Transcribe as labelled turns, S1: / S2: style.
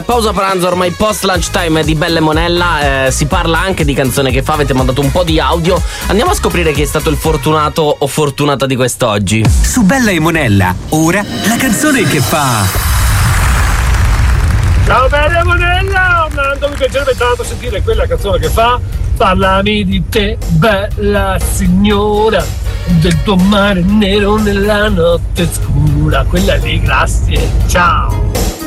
S1: Pausa pranzo, ormai post lunch time di Bella e Monella, si parla anche di canzone che fa, avete mandato un po' di audio. Andiamo a scoprire chi è stato il fortunato o fortunata di quest'oggi.
S2: Su Bella e Monella, ora la canzone che fa.
S3: Ciao Bella e Monella, mi piacerebbe tanto sentire quella canzone che fa parlami di te, bella signora, del tuo mare nero nella notte scura. Quella lì, grazie, ciao.